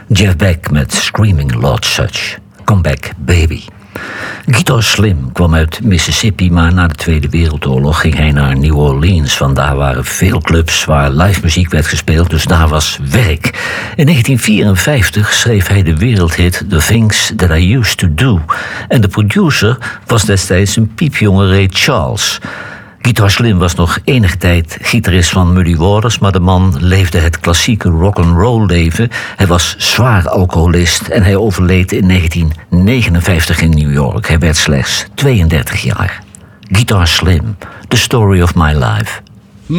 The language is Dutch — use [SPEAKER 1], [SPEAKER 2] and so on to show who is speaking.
[SPEAKER 1] Jeff Beck met Screaming Lord Sutch. Come Back Baby. Guitar Slim kwam uit Mississippi, maar na de Tweede Wereldoorlog ging hij naar New Orleans. Want daar waren veel clubs waar live muziek werd gespeeld, dus daar was werk. In 1954 schreef hij de wereldhit The Things That I Used To Do. En de producer was destijds een piepjonge Ray Charles. Guitar Slim was nog enige tijd gitarist van Muddy Waters, maar de man leefde het klassieke rock'n'roll leven. Hij was zwaar alcoholist en hij overleed in 1959 in New York. Hij werd slechts 32 jaar. Guitar Slim, The Story of My Life.